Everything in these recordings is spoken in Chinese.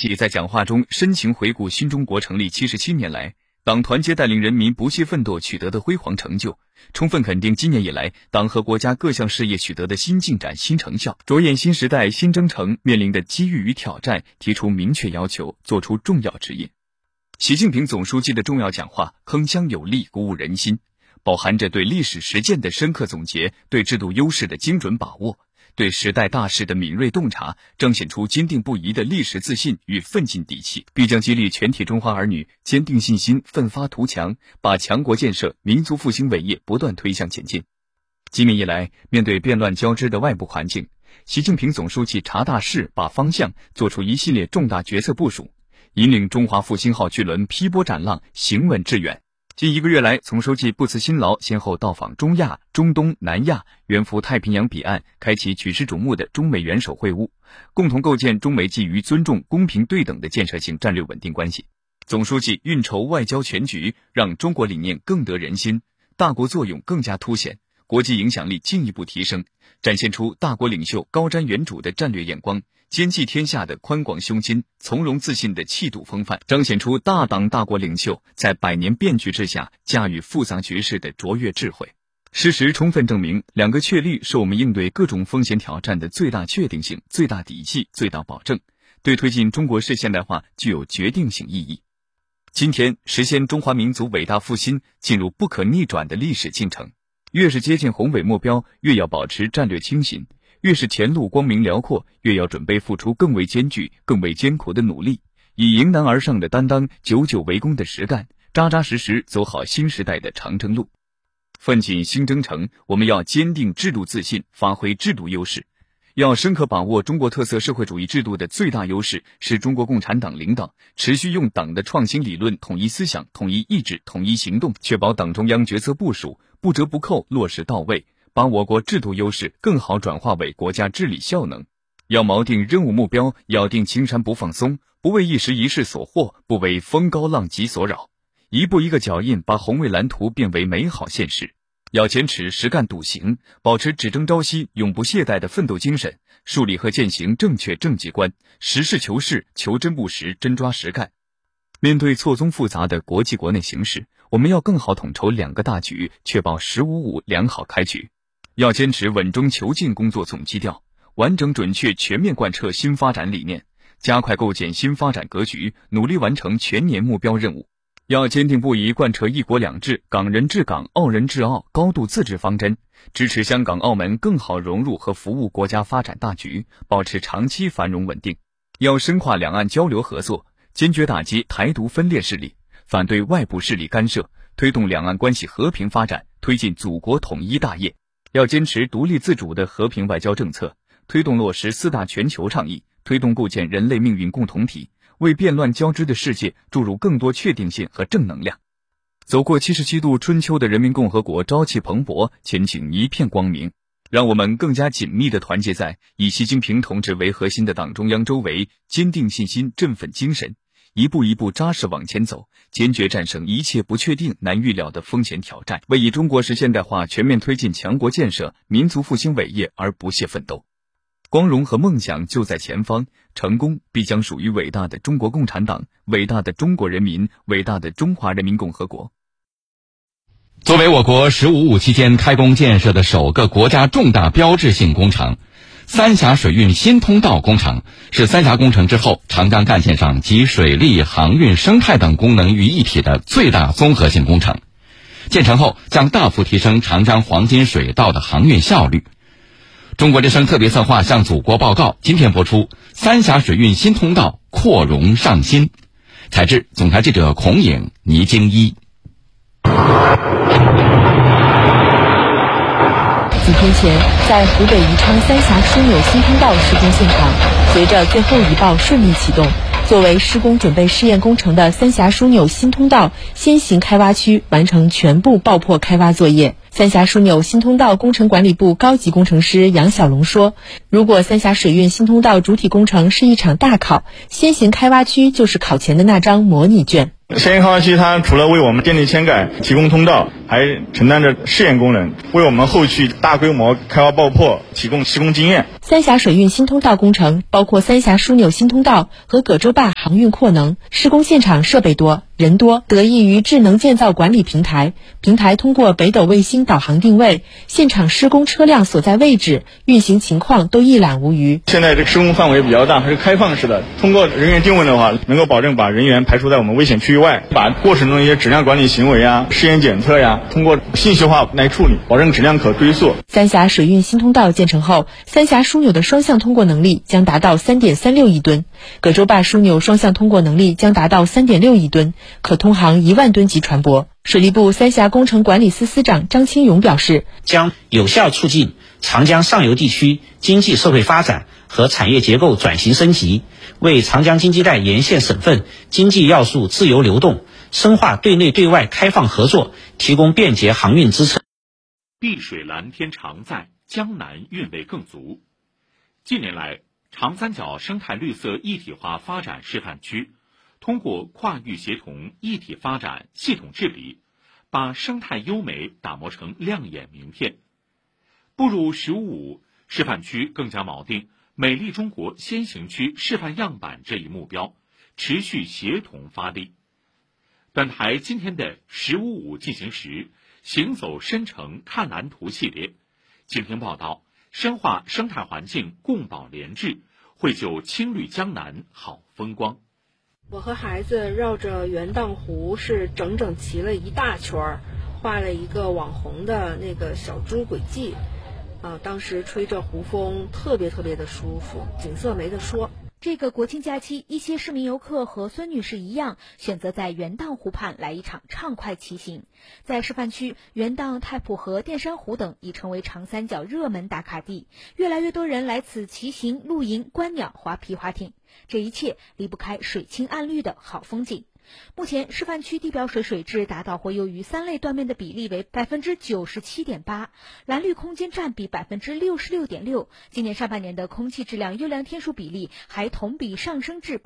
席在讲话中深情回顾新中国成立77年来党团结带领人民不懈奋斗取得的辉煌成就，充分肯定今年以来党和国家各项事业取得的新进展、新成效，着眼新时代新征程面临的机遇与挑战，提出明确要求，作出重要指引。习近平总书记的重要讲话铿锵有力，鼓舞人心，饱含着对历史实践的深刻总结，对制度优势的精准把握，对时代大势的敏锐洞察，彰显出坚定不移的历史自信与奋进底气，必将激励全体中华儿女坚定信心，奋发图强，把强国建设、民族复兴伟业不断推向前进。今年以来，面对变乱交织的外部环境，习近平总书记查大势、把方向，做出一系列重大决策部署，引领中华复兴号巨轮劈波斩浪，行稳致远。近1个月来，总书记不辞辛劳，先后到访中亚、中东、南亚，远赴太平洋彼岸，开启举世瞩目的中美元首会晤，共同构建中美基于尊重、公平对等的建设性战略稳定关系。总书记运筹外交全局，让中国理念更得人心，大国作用更加凸显，国际影响力进一步提升，展现出大国领袖高瞻远瞩的战略眼光，兼济天下的宽广胸襟，从容自信的气度风范，彰显出大党大国领袖在百年变局之下驾驭复杂局势的卓越智慧。事实充分证明，2个确立是我们应对各种风险挑战的最大确定性、最大底气、最大保证，对推进中国式现代化具有决定性意义。今天，实现中华民族伟大复兴进入不可逆转的历史进程，越是接近宏伟目标，越要保持战略清醒，越是前路光明辽阔，越要准备付出更为艰巨、更为艰苦的努力，以迎难而上的担当、久久为功的实干，扎扎实实走好新时代的长征路。奋进新征程，我们要坚定制度自信，发挥制度优势，要深刻把握中国特色社会主义制度的最大优势是中国共产党领导，持续用党的创新理论、统一思想、统一意志、统一行动，确保党中央决策部署不折不扣落实到位，把我国制度优势更好转化为国家治理效能。要锚定任务目标，咬定青山不放松，不为一时一事所惑，不为风高浪急所扰，一步一个脚印，把宏伟蓝图变为美好现实。要坚持实干笃行，保持只争朝夕、永不懈怠的奋斗精神，树立和践行正确政绩观，实事求是、求真务实、真抓实干。面对错综复杂的国际国内形势，我们要更好统筹2个大局，确保“15+5”良好开局。要坚持稳中求进工作总基调，完整准确全面贯彻新发展理念，加快构建新发展格局，努力完成全年目标任务。要坚定不移贯彻一国两制、港人治港、澳人治澳高度自治方针，支持香港、澳门更好融入和服务国家发展大局，保持长期繁荣稳定。要深化两岸交流合作，坚决打击台独分裂势力，反对外部势力干涉，推动两岸关系和平发展，推进祖国统一大业。要坚持独立自主的和平外交政策，推动落实4大全球倡议，推动构建人类命运共同体，为变乱交织的世界注入更多确定性和正能量。走过77度春秋的人民共和国朝气蓬勃，前景一片光明。让我们更加紧密地团结在以习近平同志为核心的党中央周围，坚定信心，振奋精神，一步一步扎实往前走，坚决战胜一切不确定、难预料的风险挑战，为以中国式现代化全面推进强国建设、民族复兴伟业而不懈奋斗。光荣和梦想就在前方，成功必将属于伟大的中国共产党、伟大的中国人民、伟大的中华人民共和国。 作为我国“15+5”期间开工建设的首个国家重大标志性工程，三峡水运新通道工程是三峡工程之后长江干线上集水利、航运、生态等功能于一体的最大综合性工程。建成后将大幅提升长江黄金水道的航运效率。中国之声特别策划向祖国报告，今天播出三峡水运新通道扩容上新。采制总台记者孔颖、倪京一。 几天前，在湖北宜昌三峡枢纽新通道施工现场，随着最后一爆顺利启动，作为施工准备试验工程的三峡枢纽新通道先行开挖区完成全部爆破开挖作业。三峡枢纽新通道工程管理部高级工程师杨小龙说，如果三峡水运新通道主体工程是一场大考，先行开挖区就是考前的那张模拟卷。 先行开挖区它除了为我们奠定签改、提供通道，还承担着试验功能，为我们后续大规模开挖爆破提供施工经验。 三峡水运新通道工程包括三峡枢纽新通道和葛洲坝航运扩能。施工现场设备多、人多，得益于智能建造管理平台。平台通过北斗卫星导航定位，现场施工车辆所在位置、运行情况都一览无余。 现在这个施工范围比较大，它是开放式的。通过人员定位的话，能够保证把人员排除在我们危险区域外，把过程中一些质量管理行为啊、试验检测呀，通过信息化来处理，保证质量可追溯。 三峡水运新通道建成后，三峡枢纽的双向通过能力将达到 3.36 亿吨，葛洲坝枢纽双向通过能力将达到 3.6 亿吨，可通航1万吨级船舶。水利部三峡工程管理司司长张清勇表示， 将有效促进长江上游地区经济社会发展和产业结构转型升级，为长江经济带沿线省份经济要素自由流动、深化对内对外开放合作提供便捷航运支撑。 碧水蓝天常在，江南韵味更足。近年来，长三角生态绿色一体化发展示范区通过跨域协同、一体发展、系统治理，把生态优美打磨成亮眼名片。步入“十五五”，示范区更加锚定美丽中国先行区示范样板这一目标，持续协同发力。本台今天的“十五五”进行时，行走深城看蓝图系列，请听报道：深化生态环境共保联治，绘就青绿江南好风光。 我和孩子绕着元荡湖是整整骑了一大圈，画了一个网红的那个小猪轨迹。当时吹着湖风，特别的舒服，景色没得说。 这个国庆假期，一些市民游客和孙女士一样，选择在元荡湖畔来一场畅快骑行。在示范区，元荡、太浦河、淀山湖等已成为长三角热门打卡地，越来越多人来此骑行、露营、观鸟、划皮划艇。这一切离不开水清岸绿的好风景。目前示范区地表水质达到或优于3类断面的比例为 97.8%， 蓝绿空间占比 66.6%， 今年上半年的空气质量优良天数比例还同比上升至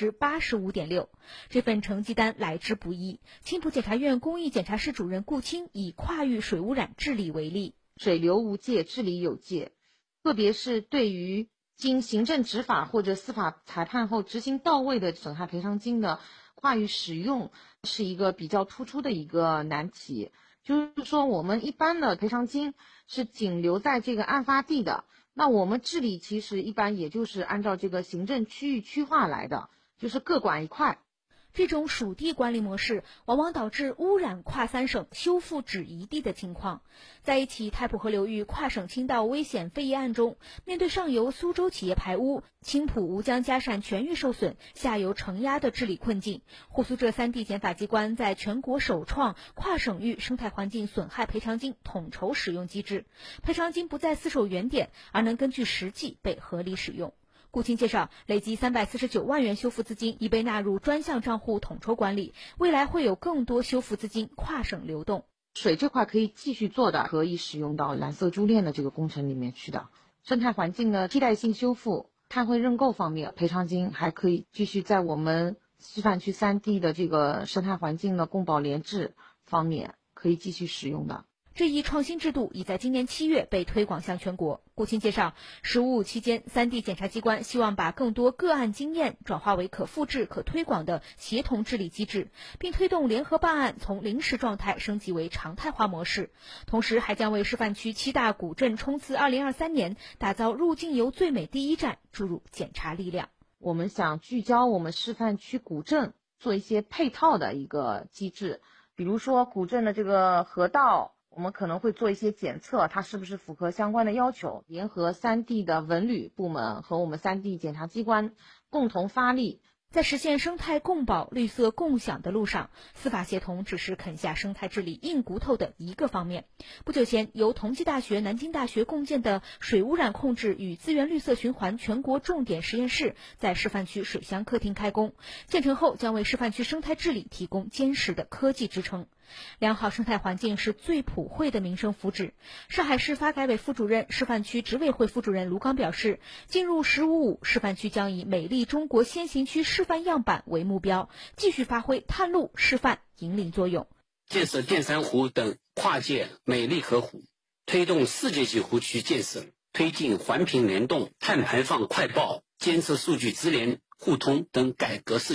85.6%。 这份成绩单来之不易，青浦检察院公益检察室主任顾清以跨域水污染治理为例。 水流无界，治理有界，特别是对于经行政执法或者司法裁判后执行到位的损害赔偿金的跨域使用是一个比较突出的一个难题。就是说我们一般的赔偿金是仅留在这个案发地的，那我们治理其实一般也就是按照这个行政区域区划来的，就是各管一块。 这种属地管理模式往往导致污染跨3省、修复只一地的情况。在一起太浦河流域跨省倾倒危险废业案中，面对上游苏州企业排污、青浦吴江嘉善全域受损、下游承压的治理困境，沪苏浙3地检法机关在全国首创跨省域生态环境损害赔偿金统筹使用机制，赔偿金不再厮守原点，而能根据实际被合理使用。顾清介绍，累计349万元修复资金已被纳入专项账户统筹管理，未来会有更多修复资金跨省流动。 水这块可以继续做的，可以使用到蓝色珠链的这个工程里面去的。生态环境的替代性修复、碳汇认购方面，赔偿金还可以继续在我们示范区3地的这个生态环境的共保联治方面可以继续使用的。 这一创新制度已在今年7月被推广向全国。顾清介绍，“15五”期间，3地检察机关希望把更多个案经验转化为可复制、可推广的协同治理机制，并推动联合办案从临时状态升级为常态化模式。同时，还将为示范区7大古镇冲刺2023年打造入境游最美第一站注入检察力量。 我们想聚焦我们示范区古镇，做一些配套的一个机制，比如说古镇的这个河道，我们可能会做一些检测，它是不是符合相关的要求，联合3地的文旅部门和我们3地检察机关共同发力。 在实现生态共保、绿色共享的路上，司法协同只是啃下生态治理硬骨头的一个方面。不久前，由同济大学、南京大学共建的水污染控制与资源绿色循环全国重点实验室在示范区水乡客厅开工，建成后将为示范区生态治理提供坚实的科技支撑。良好生态环境是最普惠的民生福祉。上海市发改委副主任、示范区执委会副主任卢刚表示，进入“15五”，示范区将以美丽中国先行区示范样板为目标，继续发挥探路、示范、引领作用。 建设淀山湖等跨界美丽河湖，推动世界级湖区建设，推进环评联动、碳排放快报、监测数据直联互通等改革事